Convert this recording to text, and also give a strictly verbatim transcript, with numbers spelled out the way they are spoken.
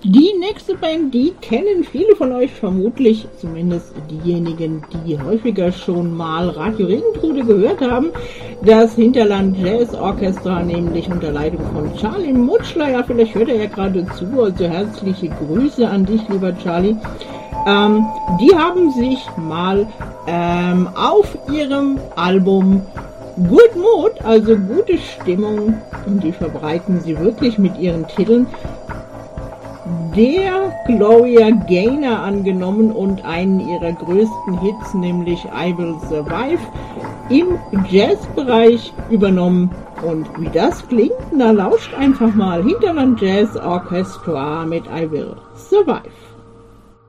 Die nächste Band, die kennen viele von euch vermutlich, zumindest diejenigen, die häufiger schon mal Radio Regentrude gehört haben. Das Hinterland Jazz Orchestra, nämlich unter Leitung von Charlie Mutschler. Ja, vielleicht hört er ja gerade zu, also herzliche Grüße an dich, lieber Charlie. Ähm, die haben sich mal ähm, auf ihrem Album Good Mood, also gute Stimmung, und die verbreiten sie wirklich mit ihren Titeln, der Gloria Gaynor angenommen und einen ihrer größten Hits, nämlich I Will Survive, im Jazzbereich übernommen. Und wie das klingt, na lauscht einfach mal Hinterland Jazz Orchestra mit I Will Survive.